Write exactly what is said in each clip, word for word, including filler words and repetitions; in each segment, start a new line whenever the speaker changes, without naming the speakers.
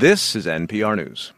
This is N P R News.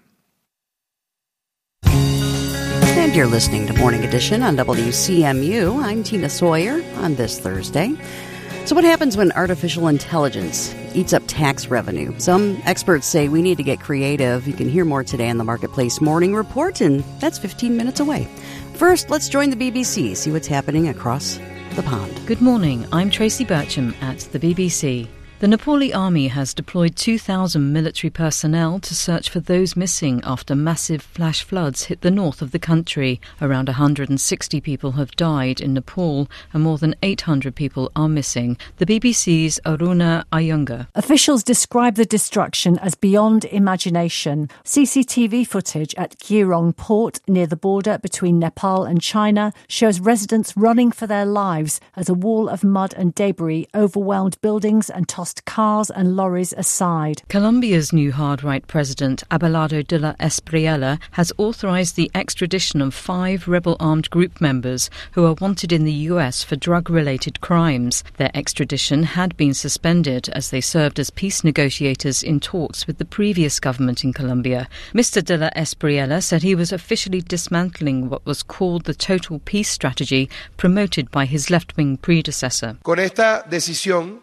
And you're listening to Morning Edition on W C M U. I'm Tina Sawyer on this Thursday. So what happens when artificial intelligence eats up tax revenue? Some experts say we need to get creative. You can hear more today on the Marketplace Morning Report, and that's fifteen minutes away. First, let's join the B B C, see what's happening across the pond.
Good morning. I'm Tracy Bircham at the B B C. The Nepali army has deployed two thousand military personnel to search for those missing after massive flash floods hit the north of the country. Around one hundred sixty people have died in Nepal and more than eight hundred people are missing. The B B C's Aruna Iyengar.
Officials describe the destruction as beyond imagination. C C T V footage at Geirong port near the border between Nepal and China shows residents running for their lives as a wall of mud and debris overwhelmed buildings and tossed cars and lorries aside.
Colombia's new hard-right president, Abelardo de la Espriella, has authorized the extradition of five rebel-armed group members who are wanted in the U S for drug-related crimes. Their extradition had been suspended as they served as peace negotiators in talks with the previous government in Colombia. Mister de la Espriella said he was officially dismantling what was called the Total Peace Strategy promoted by his left-wing predecessor.
Con esta decisión,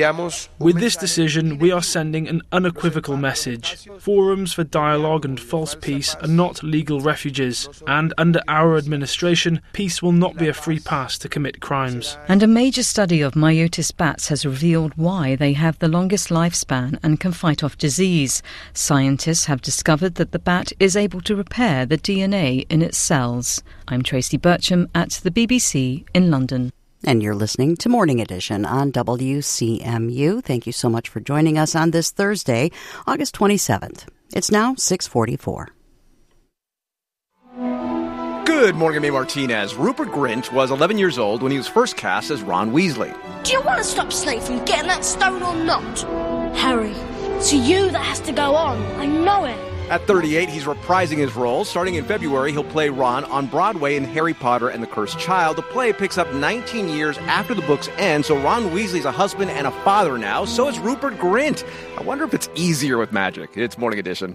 With this decision, we are sending an unequivocal message. Forums for dialogue and false peace are not legal refuges, and under our administration, peace will not be a free pass to commit crimes.
And a major study of Myotis bats has revealed why they have the longest lifespan and can fight off disease. Scientists have discovered that the bat is able to repair the D N A in its cells. I'm Tracy Bircham at the B B C in London.
And you're listening to Morning Edition on W C M U. Thank you so much for joining us on this Thursday, August twenty-seventh. It's now six forty-four.
Good morning, I'm A. Martinez. Rupert Grint was eleven years old when he was first cast as Ron Weasley.
Do you want to stop Snape from getting that stone or not? Harry, it's you that has to go on. I know it.
At thirty-eight, he's reprising his role. Starting in February, he'll play Ron on Broadway in Harry Potter and the Cursed Child. The play picks up nineteen years after the book's end, so Ron Weasley's a husband and a father now. So is Rupert Grint. I wonder if it's easier with magic. It's Morning Edition.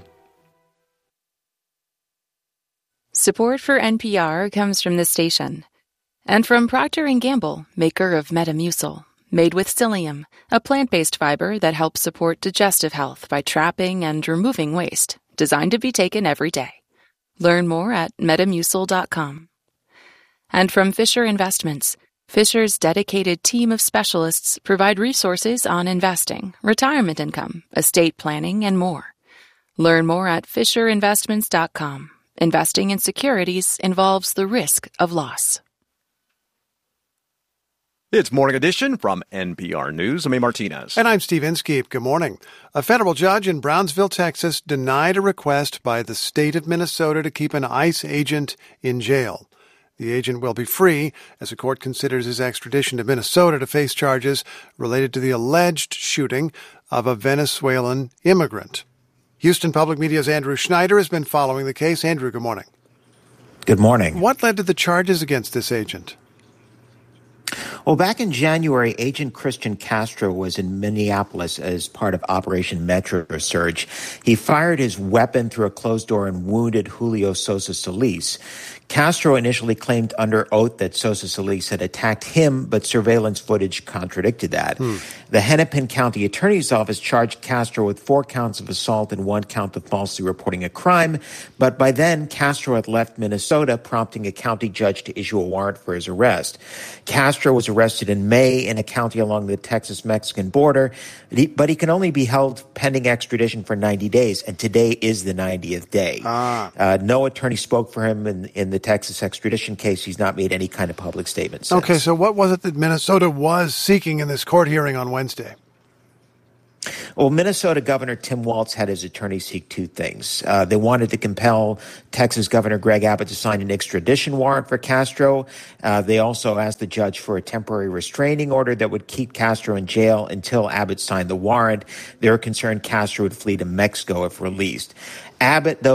Support for N P R comes from this station. And from Procter and Gamble, maker of Metamucil. Made with psyllium, a plant-based fiber that helps support digestive health by trapping and removing waste. Designed to be taken every day. Learn more at metamucil dot com. And from Fisher Investments, Fisher's dedicated team of specialists provide resources on investing, retirement income, estate planning, and more. Learn more at fisher investments dot com. Investing in securities involves the risk of loss.
It's Morning Edition from N P R News. I'm A. Martinez.
And I'm Steve Inskeep. Good morning. A federal judge in Brownsville, Texas, denied a request by the state of Minnesota to keep an ICE agent in jail. The agent will be free as the court considers his extradition to Minnesota to face charges related to the alleged shooting of a Venezuelan immigrant. Houston Public Media's Andrew Schneider has been following the case. Andrew, good morning.
Good morning.
What led to the charges against this agent?
Well, back in January, Agent Christian Castro was in Minneapolis as part of Operation Metro Surge. He fired his weapon through a closed door and wounded Julio Sosa Solis. Castro initially claimed under oath that Sosa Solis had attacked him, but surveillance footage contradicted that. Hmm. The Hennepin County Attorney's Office charged Castro with four counts of assault and one count of falsely reporting a crime, but by then, Castro had left Minnesota, prompting a county judge to issue a warrant for his arrest. Castro was arrested in May in a county along the Texas-Mexican border, but he can only be held pending extradition for ninety days, and today is the ninetieth day. Ah. Uh, no attorney spoke for him in, in the Texas extradition case. He's not made any kind of public statement since.
Okay, so what was it that Minnesota was seeking in this court hearing on Wednesday?
Well, Minnesota Governor Tim Walz had his attorney seek two things. Uh, they wanted to compel Texas Governor Greg Abbott to sign an extradition warrant for Castro. Uh, they also asked the judge for a temporary restraining order that would keep Castro in jail until Abbott signed the warrant. They were concerned Castro would flee to Mexico if released. Abbott, though,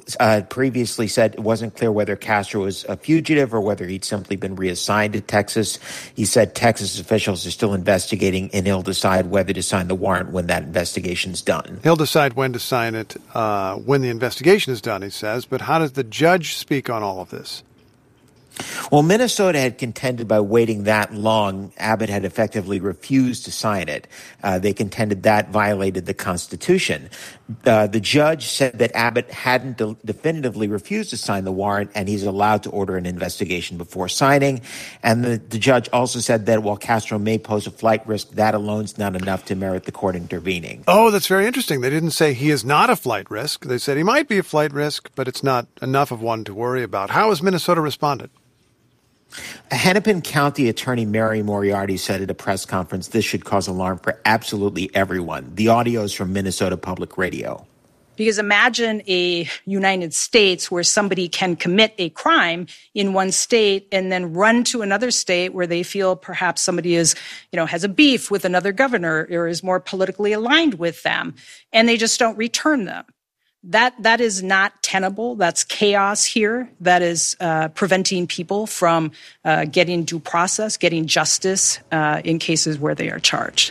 uh, previously said it wasn't clear whether Castro was a fugitive or whether he'd simply been reassigned to Texas. He said Texas officials are still investigating, and he'll decide whether to sign the warrant when that investigation's done.
He'll decide when to sign it uh, when the investigation is done, he says. But how does the judge speak on all of this?
Well, Minnesota had contended by waiting that long, Abbott had effectively refused to sign it. Uh, they contended that violated the Constitution. Uh, the judge said that Abbott hadn't de- definitively refused to sign the warrant, and he's allowed to order an investigation before signing. And the, the judge also said that while Castro may pose a flight risk, that alone is not enough to merit the court intervening.
Oh, that's very interesting. They didn't say he is not a flight risk. They said he might be a flight risk, but it's not enough of one to worry about. How has Minnesota responded?
Hennepin County Attorney Mary Moriarty said at a press conference this should cause alarm for absolutely everyone. The audio is from Minnesota Public Radio.
Because imagine a United States where somebody can commit a crime in one state and then run to another state where they feel perhaps somebody is, you know, has a beef with another governor or is more politically aligned with them, and they just don't return them. That that is not tenable. That's chaos here. That is uh, preventing people from uh, getting due process, getting justice uh, in cases where they are charged.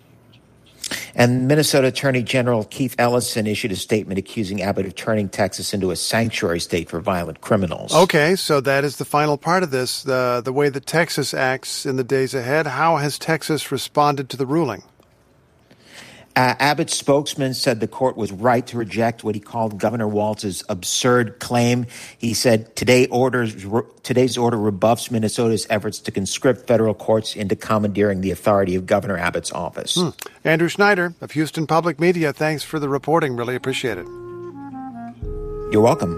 And Minnesota Attorney General Keith Ellison issued a statement accusing Abbott of turning Texas into a sanctuary state for violent criminals.
Okay, so that is the final part of this, the, the way that Texas acts in the days ahead. How has Texas responded to the ruling?
Uh, Abbott's spokesman said the court was right to reject what he called Governor Walz's absurd claim. He said today orders, re- today's order rebuffs Minnesota's efforts to conscript federal courts into commandeering the authority of Governor Abbott's office.
Hmm. Andrew Schneider of Houston Public Media, thanks for the reporting. Really appreciate it.
You're welcome.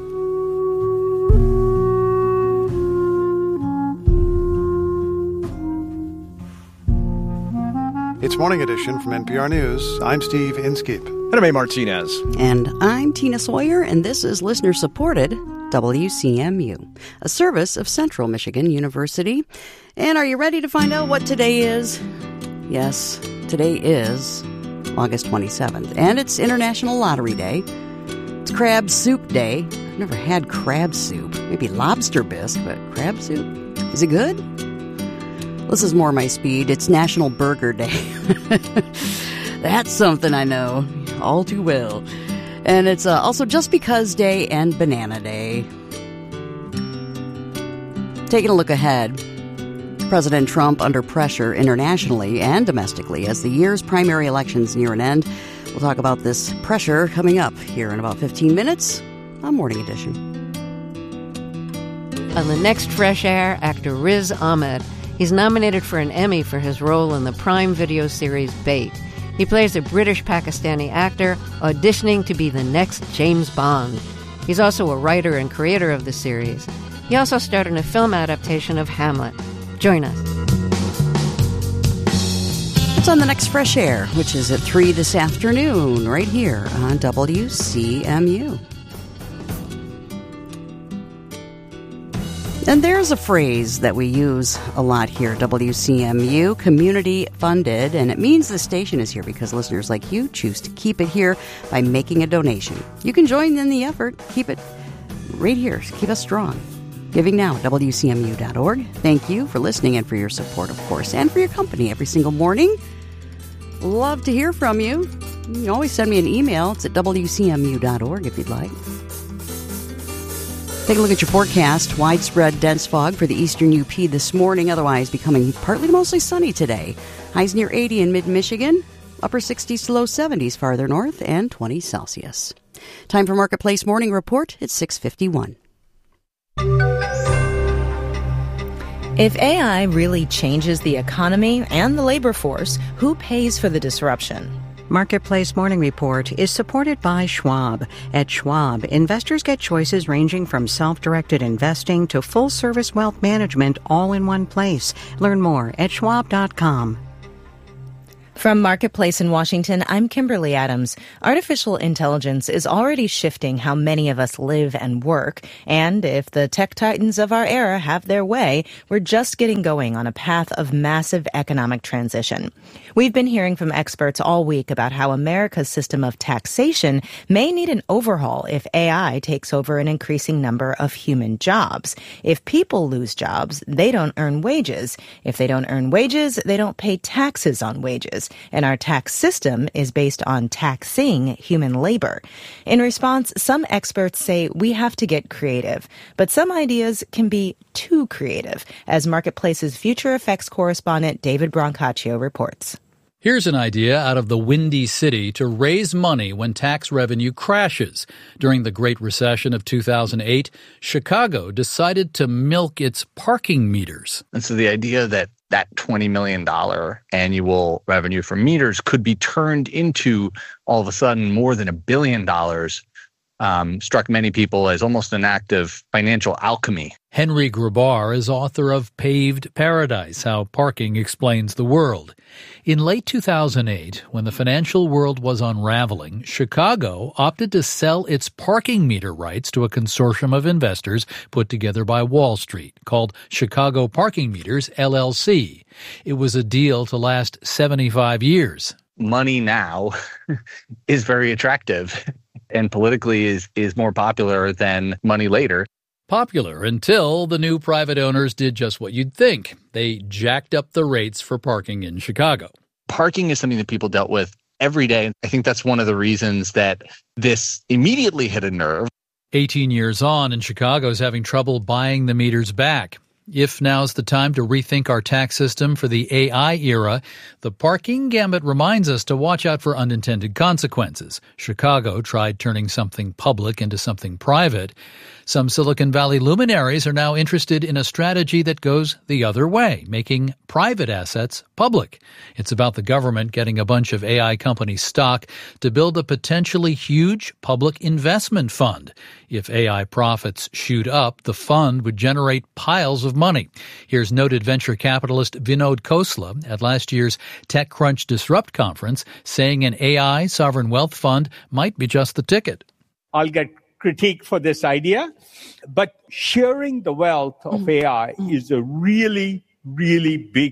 It's Morning Edition from N P R News. I'm Steve Inskeep.
And I'm A. Martinez.
And I'm Tina Sawyer, and this is listener-supported W C M U, a service of Central Michigan University. And are you ready to find out what today is? Yes, today is August twenty-seventh, and it's International Lottery Day. It's Crab Soup Day. I've never had crab soup. Maybe lobster bisque, but crab soup? Is it good? This is more my speed. It's National Burger Day. That's something I know all too well. And it's uh, also Just Because Day and Banana Day. Taking a look ahead, President Trump under pressure internationally and domestically as the year's primary elections near an end. We'll talk about this pressure coming up here in about fifteen minutes on Morning Edition.
On the next Fresh Air, actor Riz Ahmed. He's nominated for an Emmy for his role in the Prime Video series Bait. He plays a British-Pakistani actor auditioning to be the next James Bond. He's also a writer and creator of the series. He also starred in a film adaptation of Hamlet. Join us.
It's on the next Fresh Air, which is at three this afternoon, right here on W C M U. And there's a phrase that we use a lot here at W C M U, community funded, and it means the station is here because listeners like you choose to keep it here by making a donation. You can join in the effort. Keep it right here. Keep us strong. Giving now at W C M U dot org. Thank you for listening and for your support, of course, and for your company every single morning. Love to hear from you. You can always send me an email. It's at W C M U dot org if you'd like. Take a look at your forecast. Widespread dense fog for the eastern U P this morning, otherwise becoming partly to mostly sunny today. Highs near eighty in mid-Michigan, upper sixties to low seventies farther north, and twenty Celsius. Time for Marketplace Morning Report at six fifty-one.
If A I really changes the economy and the labor force, who pays for the disruption?
Marketplace Morning Report is supported by Schwab. At Schwab, investors get choices ranging from self-directed investing to full-service wealth management all in one place. Learn more at schwab dot com.
From Marketplace in Washington, I'm Kimberly Adams. Artificial intelligence is already shifting how many of us live and work, and if the tech titans of our era have their way, we're just getting going on a path of massive economic transition. We've been hearing from experts all week about how America's system of taxation may need an overhaul if A I takes over an increasing number of human jobs. If people lose jobs, they don't earn wages. If they don't earn wages, they don't pay taxes on wages. And our tax system is based on taxing human labor. In response, some experts say we have to get creative, but some ideas can be too creative, as Marketplace's Future Effects correspondent David Brancaccio reports.
Here's an idea out of the Windy City to raise money when tax revenue crashes. During the Great Recession of two thousand eight, Chicago decided to milk its parking meters.
And so the idea that that twenty million dollars annual revenue from meters could be turned into, all of a sudden, more than a billion dollars um, struck many people as almost an act of financial alchemy.
Henry Grabar is author of Paved Paradise, How Parking Explains the World. In late two thousand eight, when the financial world was unraveling, Chicago opted to sell its parking meter rights to a consortium of investors put together by Wall Street, called Chicago Parking Meters, L L C. It was a deal to last seventy-five years.
Money now is very attractive and politically is, is more popular than money later.
Popular until the new private owners did just what you'd think. They jacked up the rates for parking in Chicago.
Parking is something that people dealt with every day. I think that's one of the reasons that this immediately hit a nerve.
eighteen years on, and Chicago's having trouble buying the meters back. If now's the time to rethink our tax system for the A I era, the parking gambit reminds us to watch out for unintended consequences. Chicago tried turning something public into something private. Some Silicon Valley luminaries are now interested in a strategy that goes the other way, making private assets public. It's about the government getting a bunch of A I company stock to build a potentially huge public investment fund. If A I profits shoot up, the fund would generate piles of money. Here's noted venture capitalist Vinod Khosla at last year's TechCrunch Disrupt conference saying an A I sovereign wealth fund might be just the ticket.
I'll get critique for this idea, but sharing the wealth of mm-hmm. A I is a really, really big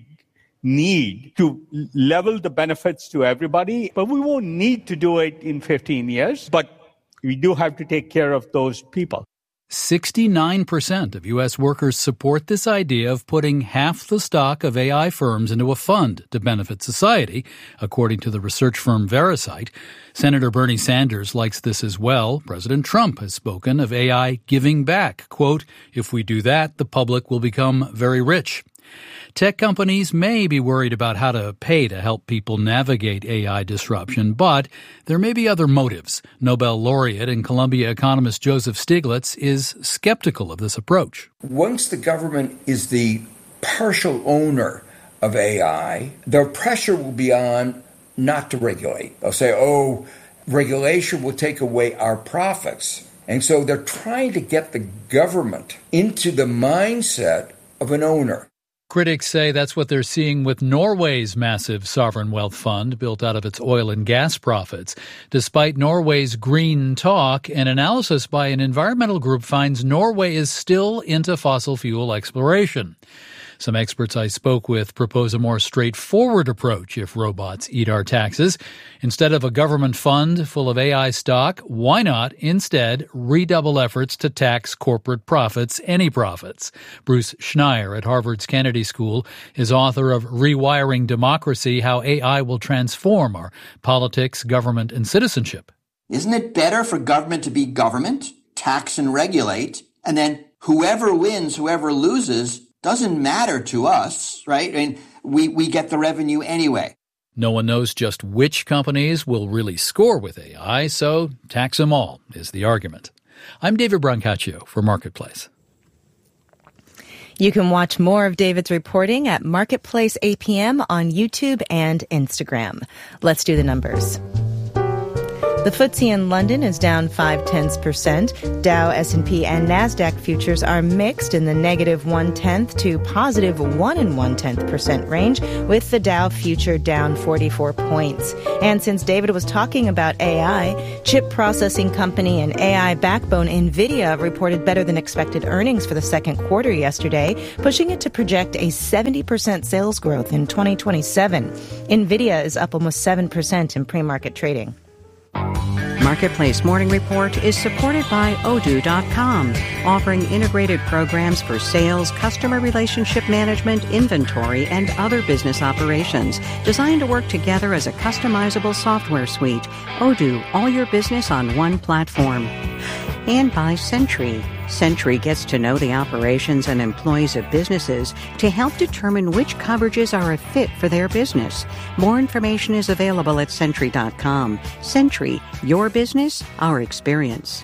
need to level the benefits to everybody. But we won't need to do it in fifteen years, but we do have to take care of those people.
sixty-nine percent of U S workers support this idea of putting half the stock of A I firms into a fund to benefit society, according to the research firm Verisight. Senator Bernie Sanders likes this as well. President Trump has spoken of A I giving back. Quote, if we do that, the public will become very rich. Tech companies may be worried about how to pay to help people navigate A I disruption, but there may be other motives. Nobel laureate and Columbia economist Joseph Stiglitz is skeptical of this approach.
Once the government is the partial owner of A I, the pressure will be on not to regulate. They'll say, oh, regulation will take away our profits. And so they're trying to get the government into the mindset of an owner.
Critics say that's what they're seeing with Norway's massive sovereign wealth fund built out of its oil and gas profits. Despite Norway's green talk, an analysis by an environmental group finds Norway is still into fossil fuel exploration. Some experts I spoke with propose a more straightforward approach if robots eat our taxes. Instead of a government fund full of A I stock, why not instead redouble efforts to tax corporate profits, any profits? Bruce Schneier at Harvard's Kennedy School is author of Rewiring Democracy, How A I Will Transform Our Politics, Government, and Citizenship.
Isn't it better for government to be government, tax and regulate, and then whoever wins, whoever loses, doesn't matter to us, right? I mean, we, we get the revenue anyway.
No one knows just which companies will really score with A I, so tax them all is the argument. I'm David Brancaccio for Marketplace.
You can watch more of David's reporting at Marketplace A P M on YouTube and Instagram. Let's do the numbers. The F T S E in London is down five tenths percent. Dow, S and P, and NASDAQ futures are mixed in the negative one-tenth to positive one and one-tenth percent range, with the Dow future down forty-four points. And since David was talking about A I, chip processing company and A I backbone NVIDIA reported better than expected earnings for the second quarter yesterday, pushing it to project a seventy percent sales growth in twenty twenty-seven. NVIDIA is up almost seven percent in pre-market trading.
Marketplace Morning Report is supported by Odoo dot com, offering integrated programs for sales, customer relationship management, inventory, and other business operations, designed to work together as a customizable software suite. Odoo, all your business on one platform. And by Sentry. Sentry gets to know the operations and employees of businesses to help determine which coverages are a fit for their business. More information is available at Sentry dot com. Sentry, your business, our experience.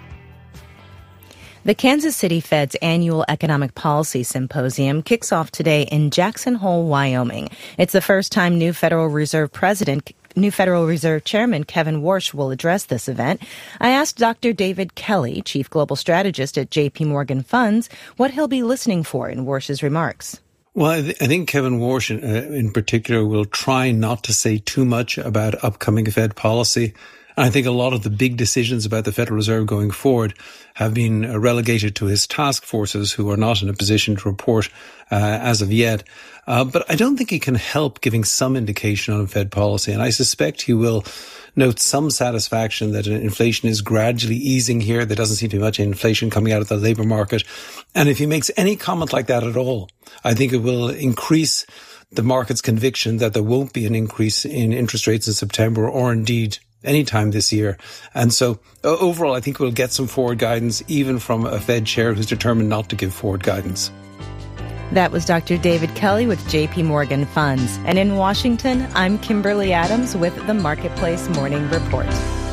The Kansas City Fed's annual Economic Policy Symposium kicks off today in Jackson Hole, Wyoming. It's the first time new Federal Reserve President New Federal Reserve Chairman Kevin Warsh will address this event. I asked Doctor David Kelly, Chief Global Strategist at J P Morgan Funds, what he'll be listening for in Warsh's remarks.
Well, I, th- I think Kevin Warsh in, uh, in particular will try not to say too much about upcoming Fed policy. And I think a lot of the big decisions about the Federal Reserve going forward have been uh, relegated to his task forces, who are not in a position to report uh, as of yet. Uh, but I don't think he can help giving some indication on Fed policy. And I suspect he will note some satisfaction that inflation is gradually easing here. There doesn't seem to be much inflation coming out of the labour market. And if he makes any comment like that at all, I think it will increase the market's conviction that there won't be an increase in interest rates in September, or indeed anytime this year. And so uh, overall, I think we'll get some forward guidance, even from a Fed chair who's determined not to give forward guidance.
That was Doctor David Kelly with J P Morgan Funds. And in Washington, I'm Kimberly Adams with the Marketplace Morning Report.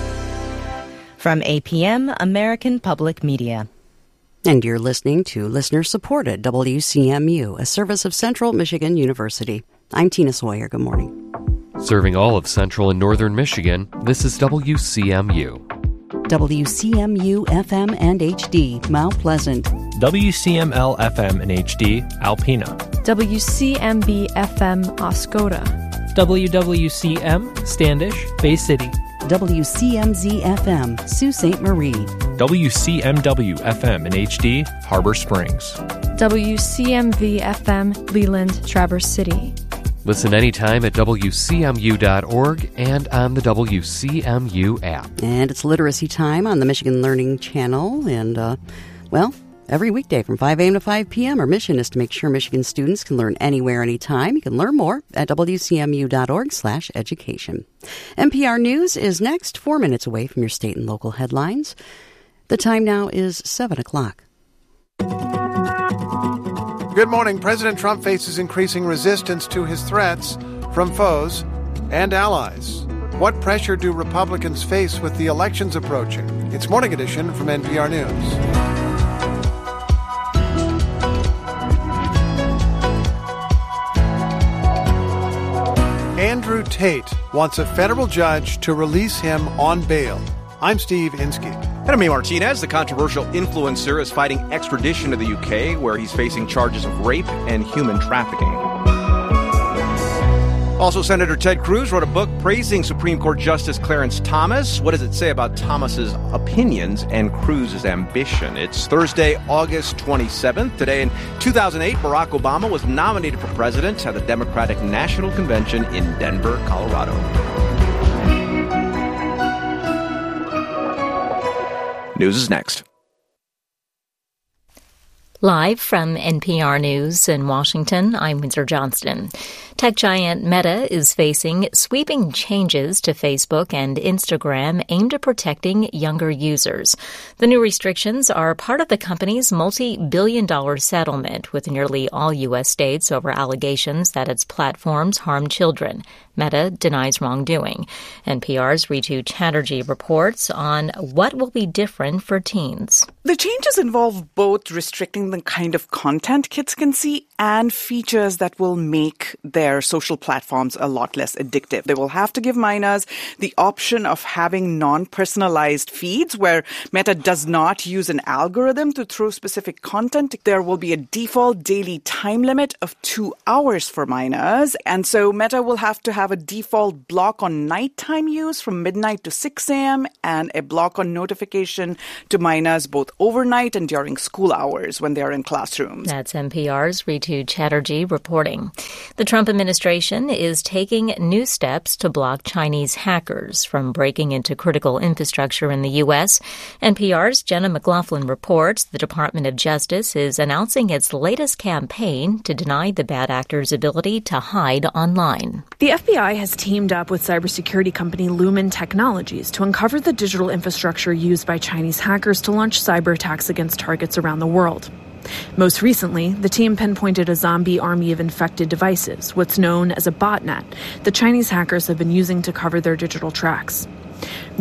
From A P M, American Public Media.
And you're listening to listener-supported W C M U, a service of Central Michigan University. I'm Tina Sawyer. Good morning.
Serving all of Central and Northern Michigan, this is W C M U.
W C M U F M and H D, Mount Pleasant.
W C M L F M and H D, Alpena.
W C M B F M, Oscoda.
W W C M, Standish, Bay City.
W C M Z F M, Sault Ste. Marie.
W C M W F M and H D, Harbor Springs.
W C M V F M, Leland, Traverse City.
Listen anytime at W C M U dot org and on the W C M U app.
And it's literacy time on the Michigan Learning Channel. And, uh, well, every weekday from five a.m. to five p.m. our mission is to make sure Michigan students can learn anywhere, anytime. You can learn more at W C M U dot org slash education. N P R News is next, four minutes away from your state and local headlines. The time now is seven o'clock.
Good morning. President Trump faces increasing resistance to his threats from foes and allies. What pressure do Republicans face with the elections approaching? It's Morning Edition from N P R News. Andrew Tate wants a federal judge to release him on bail. I'm Steve Inskeep.
And I'm Amy Martinez. The controversial influencer is fighting extradition to the U K, where he's facing charges of rape and human trafficking. Also, Senator Ted Cruz wrote a book praising Supreme Court Justice Clarence Thomas. What does it say about Thomas's opinions and Cruz's ambition? It's Thursday, August twenty-seventh. Today in two thousand eight, Barack Obama was nominated for president at the Democratic National Convention in Denver, Colorado. News is next.
Live from N P R News in Washington, I'm Windsor Johnston. Tech giant Meta is facing sweeping changes to Facebook and Instagram aimed at protecting younger users. The new restrictions are part of the company's multi-billion dollar settlement with nearly all U S states over allegations that its platforms harm children. Meta denies wrongdoing. N P R's Ritu Chatterjee reports on what will be different for teens.
The changes involve both restricting the kind of content kids can see and features that will make their
their social platforms a lot less addictive. They will have to give minors the option of having non-personalized feeds where Meta does not use an algorithm to throw specific content. There will be a default daily time limit of two hours for minors. And so Meta will have to have a default block on nighttime use from midnight to six a.m. and a block on notification to minors both overnight and during school hours when they are in classrooms.
That's N P R's Ritu Chatterjee reporting. The Trump administration is taking new steps to block Chinese hackers from breaking into critical infrastructure in the U S. N P R's Jenna McLaughlin reports the Department of Justice is announcing its latest campaign to deny the bad actors' ability to hide online.
The F B I has teamed up with cybersecurity company Lumen Technologies to uncover the digital infrastructure used by Chinese hackers to launch cyber attacks against targets around the world. Most recently, the team pinpointed a zombie army of infected devices, what's known as a botnet, that Chinese hackers have been using to cover their digital tracks.